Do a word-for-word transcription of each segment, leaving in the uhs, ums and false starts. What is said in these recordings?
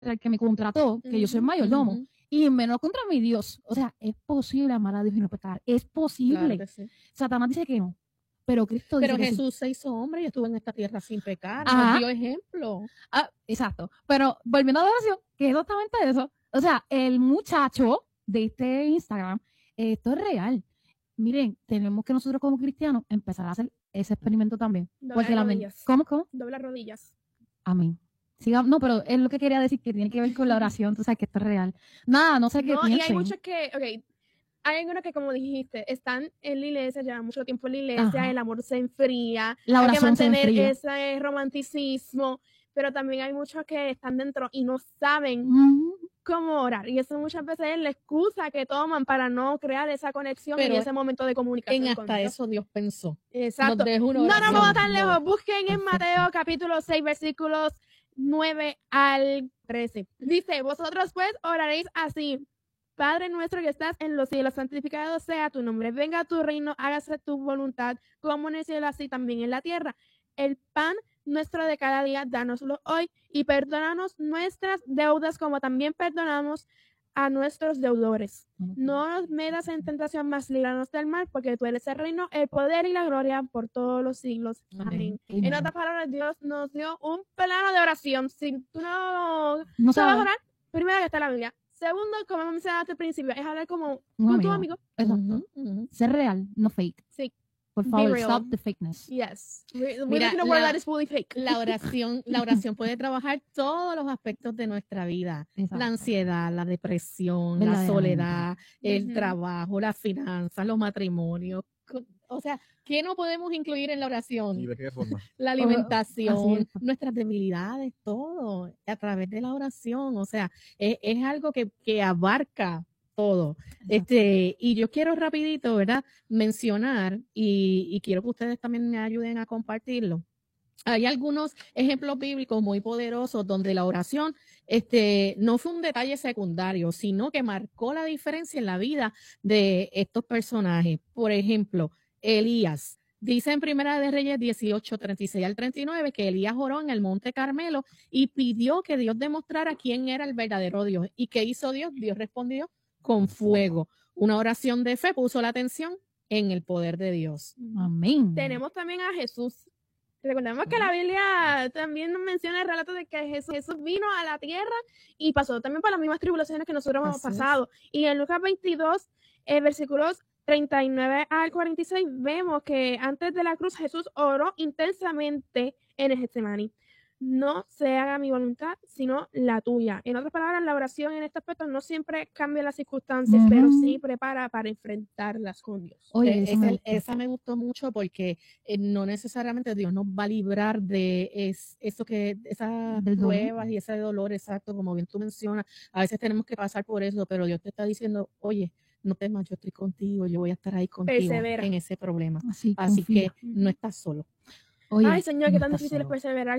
el que me contrató, que uh-huh, yo soy el mayordomo, uh-huh. y menos contra mi Dios. O sea, es posible amar a Dios y no pecar. Es posible. Claro sí. Satanás dice que no. Pero Cristo Pero dice Jesús que sí. se hizo hombre y estuvo en esta tierra sin pecar. Ajá. Nos dio ejemplo. Ah, exacto. Pero volviendo a la oración, que es exactamente eso. O sea, el muchacho de este Instagram, eh, esto es real. Miren, tenemos que nosotros como cristianos empezar a hacer ese experimento también. Doblar rodillas. ¿Cómo, cómo? Doblar rodillas. Amén. Siga, no, pero es lo que quería decir, que tiene que ver con la oración, tú sabes que esto es real. Nada, no sé qué no, piensen. Y hay muchos que, ok, hay algunos que, como dijiste, están en la iglesia, llevan mucho tiempo en la iglesia, Ajá. el amor se enfría, la hay que mantener ese romanticismo, pero también hay muchos que están dentro y no saben uh-huh. cómo orar, y eso muchas veces es la excusa que toman para no crear esa conexión pero en ese momento de comunicación. En hasta Dios. Eso Dios pensó. Exacto. No nos vamos tan lejos, busquen en Mateo capítulo seis, versículos nueve al trece. Dice, vosotros pues oraréis así: Padre nuestro que estás en los cielos, santificado sea tu nombre. Venga a tu reino, hágase tu voluntad, como en el cielo, así también en la tierra. El pan nuestro de cada día, dánoslo hoy, y perdónanos nuestras deudas, como también perdonamos a nuestros deudores. Uh-huh. No nos metas en tentación, mas líbranos del mal, porque tú eres el reino, el poder y la gloria por todos los siglos. Amén. Amén. En otras palabras, Dios nos dio un plano de oración. Si tú no, no sabes orar, primero que está la Biblia. Segundo, como mencionaste al principio, es hablar como un con amigo. tu amigo. Exacto. Uh-huh, uh-huh. Ser real, no fake. Sí. Por favor, stop the fakeness. Yes. We, Mira, we la, that is fully fake. La oración, la oración puede trabajar todos los aspectos de nuestra vida. Exacto. La ansiedad, la depresión, la soledad, el uh-huh. trabajo, las finanzas, los matrimonios. O sea, ¿qué no podemos incluir en la oración? ¿Y de qué forma? La alimentación, nuestras debilidades, todo a través de la oración. O sea, es, es algo que, que abarca todo. Este, y yo quiero rapidito, ¿verdad? Mencionar, y, y quiero que ustedes también me ayuden a compartirlo. Hay algunos ejemplos bíblicos muy poderosos donde la oración este, no fue un detalle secundario, sino que marcó la diferencia en la vida de estos personajes. Por ejemplo, Elías. Dice en Primera de Reyes dieciocho, treinta y seis al treinta y nueve que Elías oró en el Monte Carmelo y pidió que Dios demostrara quién era el verdadero Dios. ¿Y qué hizo Dios? Dios respondió con fuego. Una oración de fe puso la atención en el poder de Dios. Amén. Tenemos también a Jesús. Recordemos que la Biblia también nos menciona el relato de que Jesús, Jesús vino a la tierra y pasó también por las mismas tribulaciones que nosotros hemos pasado. Y en Lucas veintidós, eh, versículos treinta y nueve al cuarenta y seis, vemos que antes de la cruz Jesús oró intensamente en el Getsemaní. No se haga mi voluntad, sino la tuya. En otras palabras, la oración en este aspecto no siempre cambia las circunstancias, uh-huh. pero sí prepara para enfrentarlas con Dios. Oye, eh, esa, me esa me gustó mucho porque eh, no necesariamente Dios nos va a librar de es, eso que, esas Del pruebas dolor. y ese dolor, exacto, como bien tú mencionas. A veces tenemos que pasar por eso, pero Dios te está diciendo, oye, no temas, yo estoy contigo, yo voy a estar ahí contigo Persevera. en ese problema. Así, Así que no estás solo. Oye, Ay, señor, qué tan difícil solo. es perseverar.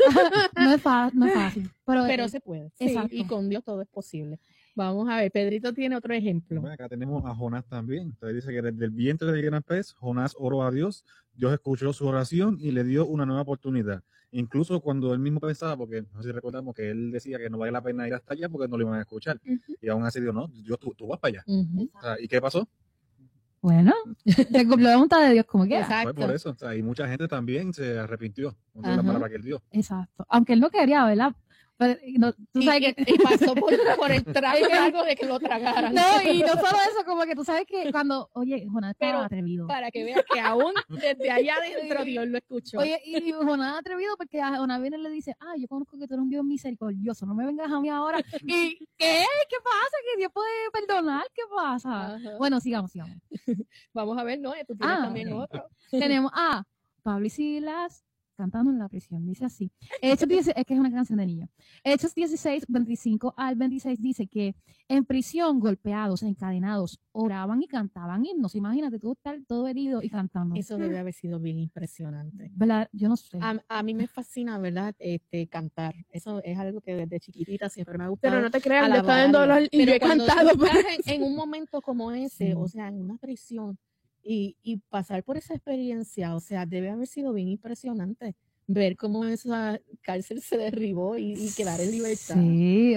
no, es no es fácil. Pero, pero eh, se puede. Sí, y con Dios todo es posible. Vamos a ver, Pedrito tiene otro ejemplo. Bueno, acá tenemos a Jonás también. Entonces dice que desde el vientre del gran pez, Jonás oró a Dios, Dios escuchó su oración y le dio una nueva oportunidad. Incluso cuando él mismo pensaba, porque no sé si recordamos que él decía que no vale la pena ir hasta allá porque no lo iban a escuchar. Uh-huh. Y aún así Dios, no, Dios, tú, tú vas para allá. Uh-huh. O sea, ¿y qué pasó? Bueno, se cumplió la voluntad de Dios como quiera. Exacto. Fue por eso, o sea, y mucha gente también se arrepintió con la palabra que él dio. Exacto, aunque él no quería, ¿verdad? Pero, no, tú y, sabes que... y pasó por, por el trago de algo de que lo tragaran. No, y no solo eso, como que tú sabes que cuando, oye, Jonás estaba atrevido. Para que veas que aún desde allá adentro Dios lo escuchó. Oye, y Jonás atrevido porque a Jonás viene y le dice, ah, yo conozco que tú eres un Dios misericordioso, no me vengas a mí ahora. ¿Y qué? ¿Qué pasa? ¿Que Dios puede perdonar? ¿Qué pasa? Ajá. Bueno, sigamos, sigamos. Vamos a ver, ¿no? Tú tienes ah, también okay. otro. Tenemos a Pablo y Silas cantando en la prisión, dice así. Hechos dieciséis, es que es una canción de niño. Hechos dieciséis, veinticinco al veintiséis dice que en prisión, golpeados, encadenados, oraban y cantaban himnos. Imagínate tú estar todo herido y cantando. Eso debe haber sido bien impresionante. ¿Verdad? Yo no sé. A, a mí me fascina, ¿verdad? Este, cantar. Eso es algo que desde chiquitita siempre me ha gustado. Pero no te creas, le está dando dolor y yo he cantado. En, en un momento como ese, sí. o sea, en una prisión, Y, y pasar por esa experiencia, o sea, debe haber sido bien impresionante, ver cómo esa cárcel se derribó y, y quedar en libertad. Sí,